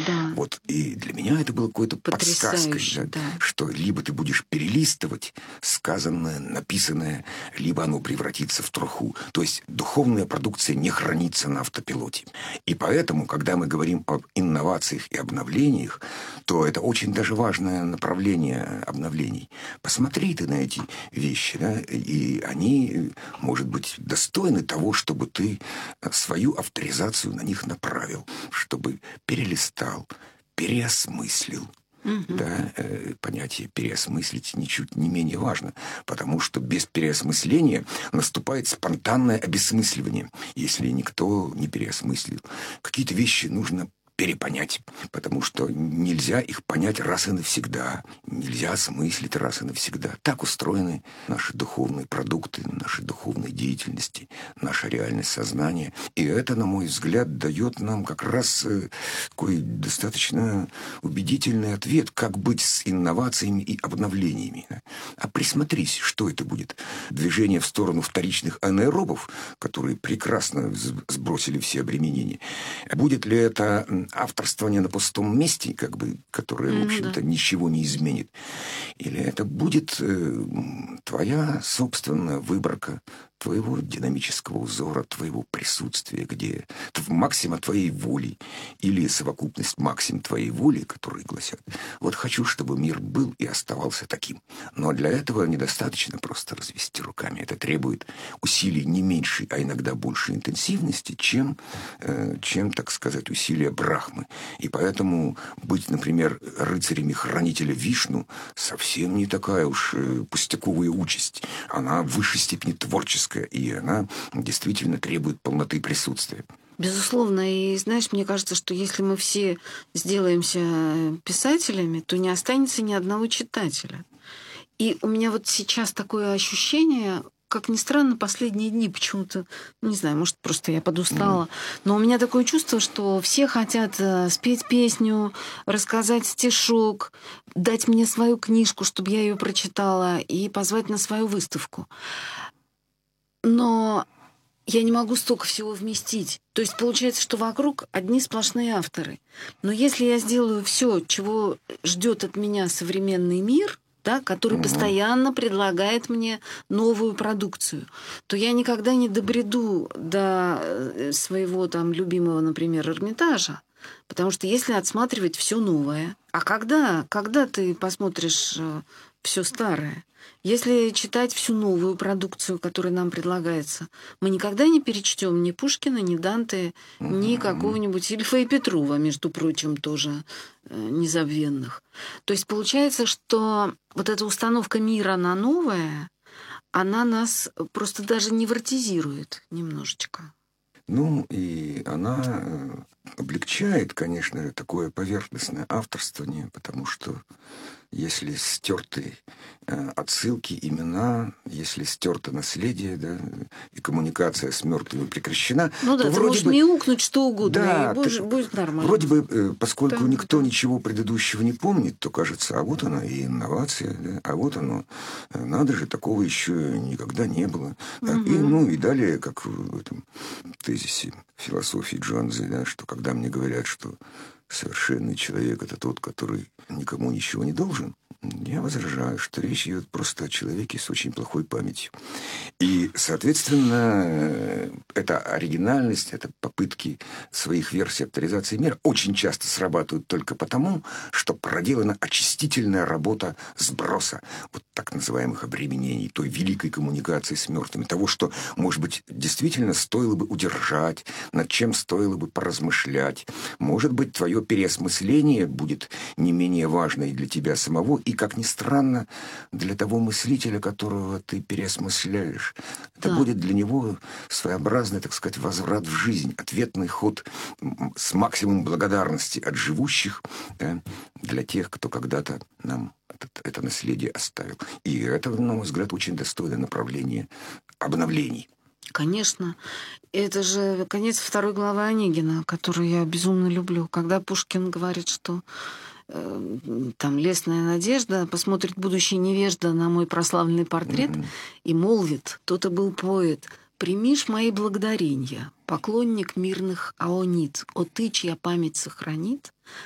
Да. Вот, и для меня это было какой-то подсказкой, Да. что либо ты будешь перелистывать сказанное, написанное, либо оно превратится в труху. То есть духовная продукция не хранится на автопилоте. И поэтому, когда мы говорим об инновациях и обновлениях, то это очень даже важное направление обновлений. Посмотри ты на эти вещи, да, и они, может быть, достойны того, чтобы ты свою авторизацию на них направил, чтобы перелистал, переосмыслил. Да, понятие переосмыслить ничуть не менее важно, потому что без переосмысления наступает спонтанное обесмысливание, если никто не переосмыслил. Какие-то вещи нужно перепонять, потому что нельзя их понять раз и навсегда, нельзя осмыслить раз и навсегда. Так устроены наши духовные продукты, наши духовные деятельности, наша реальность сознания. И это, на мой взгляд, дает нам как раз такой достаточно убедительный ответ, как быть с инновациями и обновлениями. А присмотрись, что это будет. Движение в сторону вторичных анаэробов, которые прекрасно сбросили все обременения. Будет ли это авторствование на пустом месте, как бы, которое, в общем-то, ничего не изменит? Или это будет твоя собственная выборка твоего динамического узора, твоего присутствия, где максима твоей воли или совокупность максим твоей воли, которые гласят: вот хочу, чтобы мир был и оставался таким. Но для этого недостаточно просто развести руками. Это требует усилий не меньшей, а иногда большей интенсивности, чем, так сказать, усилия Брахмы. И поэтому быть, например, рыцарями хранителя Вишну совсем не такая уж пустяковая участь. Она в высшей степени творческая, и она действительно требует полноты присутствия. Безусловно. И знаешь, мне кажется, что если мы все сделаемся писателями, то не останется ни одного читателя. И у меня вот сейчас такое ощущение, как ни странно, последние дни почему-то, не знаю, может, просто я подустала, но у меня такое чувство, что все хотят спеть песню, рассказать стишок, дать мне свою книжку, чтобы я ее прочитала, и позвать на свою выставку. Но я не могу столько всего вместить. То есть получается, что вокруг одни сплошные авторы. Но если я сделаю все, чего ждет от меня современный мир, да, который постоянно предлагает мне новую продукцию, то я никогда не добреду до своего там любимого, например, Эрмитажа. Потому что если отсматривать все новое, а когда ты посмотришь все старое? Если читать всю новую продукцию, которая нам предлагается, мы никогда не перечтем ни Пушкина, ни Данте, ни какого-нибудь Ильфа и Петрова, между прочим, тоже незабвенных. То есть получается, что вот эта установка мира на новое, она нас просто даже невротизирует немножечко. Ну, и она облегчает, конечно, такое поверхностное авторствование, потому что если стерты отсылки, имена, если стерто наследие, да, и коммуникация с мертвыми прекращена, ну да, то ты вроде можешь бы мяукнуть что угодно, да, и будет нормально. Вроде бы, поскольку Да, никто да. ничего предыдущего не помнит, то кажется, а вот она и инновация, да, а вот оно, надо же, такого еще никогда не было. Да. И далее, как в этом тезисе философии Джонзи, да, что когда мне говорят, что совершенный человек — это тот, который никому ничего не должен, я возражаю, что речь идет просто о человеке с очень плохой памятью. И, соответственно, эта оригинальность, это попытки своих версий авторизации мира очень часто срабатывают только потому, что проделана очистительная работа сброса вот так называемых обременений, той великой коммуникации с мертвыми, того, что, может быть, действительно стоило бы удержать, над чем стоило бы поразмышлять. Может быть, твое переосмысление будет не менее важно и для тебя самого, и, как ни странно, для того мыслителя, которого ты переосмысляешь. Это будет для него своеобразный, так сказать, возврат в жизнь, ответный ход с максимумом благодарности от живущих, да, для тех, кто когда-то нам это наследие оставил. И это, на мой взгляд, очень достойное направление обновлений. Конечно. Это же конец 2 главы Онегина, которую я безумно люблю. Когда Пушкин говорит, что там лесная надежда, посмотрит будущий невежда на мой прославленный портрет и молвит: то-то был поэт, примишь мои благодаренья, поклонник мирных аонит, о ты, чья память сохранит